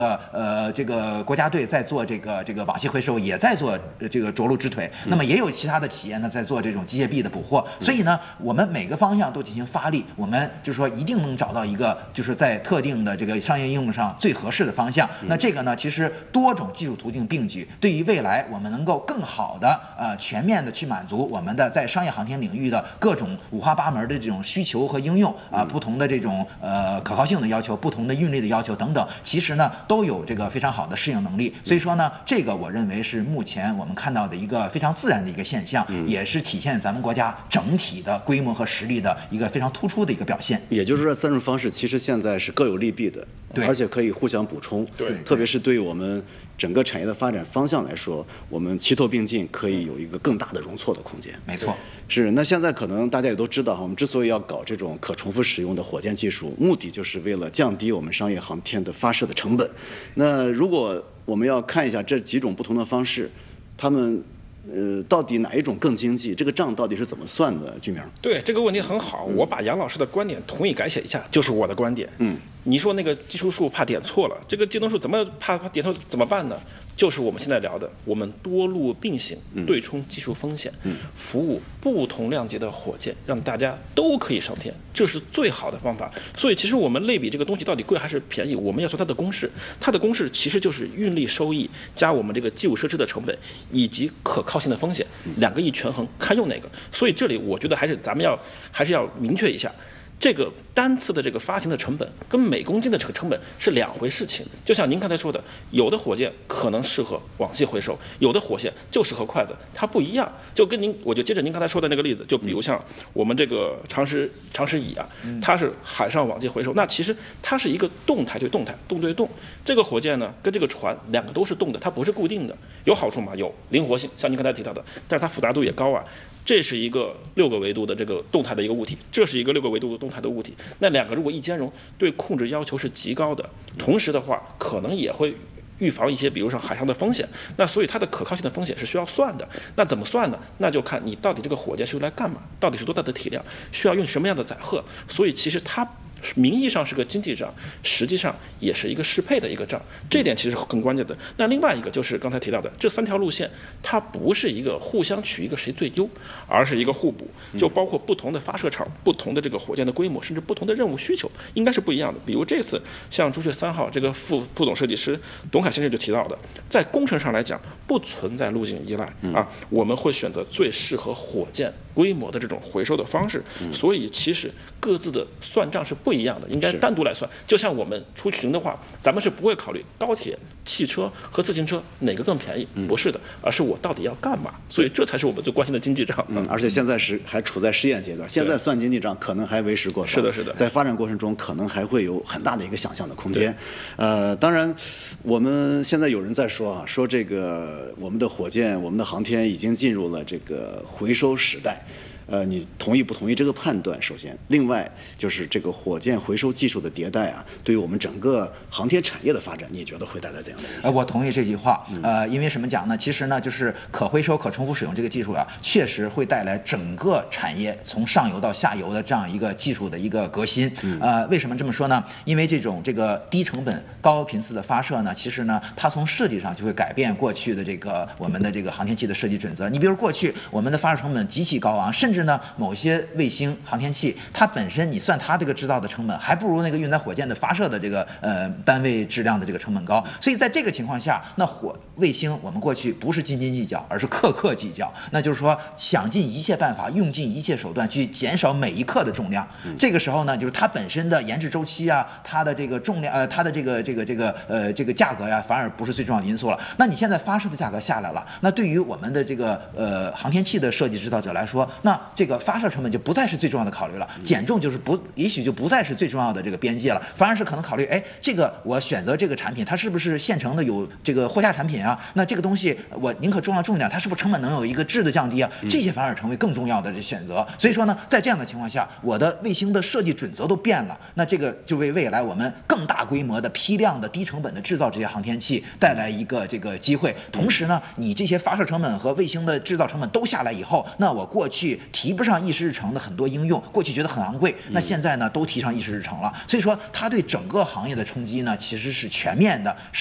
这个国家队在做这个网系回收，也在做这个着陆支腿，那么也有其他的企业呢在做这种机械臂的捕获，所以呢，我们每个方向都进行发力，我们就是说一定能找到一个就是在特定的这个商业应用上最合适的方向。那这个呢，其实多种技术途径并举，对于未来我们能够更好的全面的去满足我们的在商业航天领域的各种五花八门的这种需求和应用不同的这种可靠性的要求，不同的运力的要求等等，其实呢都有这个非常好的适应能力。所以说呢，这个我认为是目前我们看到的一个非常自然的一个现象，也是体现咱们国家整体的规模和实力的一个非常突出的一个表现。 也就是说，三种方式其实现在是各有利弊的， 对， 而且可以互相补充。 对， 特别是对于我们整个产业的发展方向来说，我们齐头并进，可以有一个更大的容错的空间。 没错。 是，那现在可能大家也都知道哈，我们之所以要搞这种可重复使用的火箭技术，目的就是为了降低我们商业航天的发射的成本。那如果我们要看一下这几种不同的方式，他们到底哪一种更经济？这个账到底是怎么算的？居明， 对这个问题很好，我把杨老师的观点同意改写一下，就是我的观点。你说那个计数数怕点错了，这个计动数怎么怕点错怎么办呢？就是我们现在聊的，我们多路并行，对冲技术风险，服务不同量级的火箭，让大家都可以上天，这是最好的方法。所以其实我们类比这个东西到底贵还是便宜，我们要说它的公式，它的公式其实就是运力收益加我们这个基础设施的成本以及可靠性的风险，两个一权衡，看用哪个。所以这里我觉得咱们还是要明确一下。这个单次的这个发行的成本跟每公斤的成本是两回事情。就像您刚才说的，有的火箭可能适合网系回收，有的火箭就适合筷子，它不一样。就跟我就接着您刚才说的那个例子，就比如像我们这个长石乙啊，它是海上网系回收，那其实它是一个动态对动态，动对动。这个火箭呢，跟这个船两个都是动的，它不是固定的，有好处吗？有灵活性，像您刚才提到的，但是它复杂度也高啊。这是一个6个维度的这个动态的一个物体，这是一个6个维度的动态的物体。那两个如果一兼容，对控制要求是极高的，同时的话，可能也会预防一些，比如说海上的风险。那所以它的可靠性的风险是需要算的。那怎么算呢？那就看你到底这个火箭是用来干嘛，到底是多大的体量，需要用什么样的载荷。所以其实它名义上是个经济账，实际上也是一个适配的一个账，这点其实是更关键的。那另外一个就是刚才提到的这3条路线，它不是一个互相取一个谁最优，而是一个互补，就包括不同的发射场、不同的这个火箭的规模，甚至不同的任务需求，应该是不一样的。比如这次像朱雀3号这个副总设计师董凯先生就提到的，在工程上来讲不存在路径依赖啊，我们会选择最适合火箭规模的这种回收的方式，所以其实各自的算账是不一样的，应该单独来算。就像我们出行的话，咱们是不会考虑高铁、汽车和自行车哪个更便宜，不是的，而是我到底要干嘛。所以这才是我们最关心的经济账。 而且现在还处在试验阶段，现在算经济账可能还为时过早。 是的，是的， 在发展过程中可能还会有很大的一个想象的空间。当然，我们现在有人在说说这个我们的火箭、我们的航天已经进入了这个回收时代。你同意不同意这个判断？首先，另外就是这个火箭回收技术的迭代啊，对于我们整个航天产业的发展，你觉得会带来怎样的影响？ 我同意这句话。因为什么讲呢？其实呢，就是可回收、可重复使用这个技术啊，确实会带来整个产业从上游到下游的这样一个技术的一个革新。为什么这么说呢？因为这个低成本、高频次的发射呢，其实呢，它从设计上就会改变过去的我们的这个航天器的设计准则。你比如过去我们的发射成本极其高昂，甚至呢，某些卫星航天器，它本身你算它这个制造的成本，还不如那个运载火箭的发射的这个单位质量的这个成本高。所以在这个情况下，那卫星我们过去不是斤斤计较，而是克克计较。那就是说，想尽一切办法，用尽一切手段去减少每一克的重量。这个时候呢，就是它本身的研制周期啊，它的这个重量，它的这个价格呀，反而不是最重要的因素了。那你现在发射的价格下来了，那对于我们的这个航天器的设计制造者来说，那这个发射成本就不再是最重要的考虑了，减重也许就不再是最重要的这个边界了，反而是可能考虑，这个我选择这个产品，它是不是现成的有这个货架产品啊？那这个东西我宁可重量重一点，它是不是成本能有一个质的降低啊？这些反而成为更重要的这选择。所以说呢，在这样的情况下，我的卫星的设计准则都变了，那这个就为未来我们更大规模的批量的低成本的制造这些航天器带来一个这个机会。同时呢，你这些发射成本和卫星的制造成本都下来以后，那我过去提不上议事日程的很多应用，过去觉得很昂贵，那现在呢都提上议事日程了。所以说，它对整个行业的冲击呢，其实是全面的。